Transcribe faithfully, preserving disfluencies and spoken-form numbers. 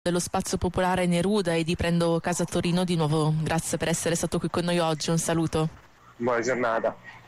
dello Spazio Popolare Neruda e di Prendo Casa Torino. Di nuovo grazie per essere stato qui con noi oggi, un saluto. Buona giornata.